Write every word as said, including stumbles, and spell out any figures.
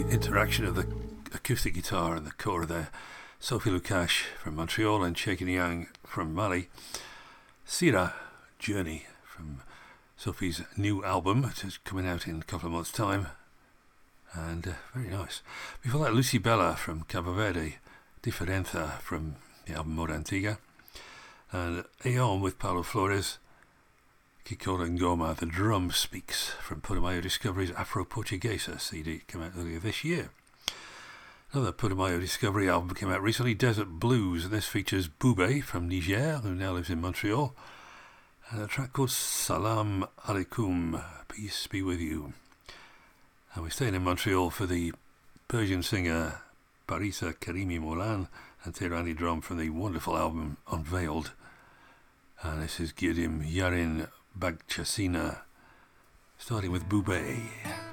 interaction of the acoustic guitar and the core there. Sophie Lukash from Montreal and Cheikh Niang from Mali. Sira, Journey from Sophie's new album, which is coming out in a couple of months' time. And uh, very nice. Before that, Lucy Bella from Cabo Verde. Diferenza from the album Moda Antiga. And Aeon with Paulo Flores. Kikola Ngoma, The Drum Speaks from Putumayo Discovery's Afro-Portuguesa C D, came out earlier this year. Another Putumayo Discovery album came out recently, Desert Blues, and this features Boubé from Niger, who now lives in Montreal, and a track called Salam Alaikum, Peace Be With You. And we're staying in Montreal for the Persian singer Parisa Karimi Molan and Tehrani drum from the wonderful album Unveiled. And this is Giodim Yarin Bagchasina, starting with Boubé.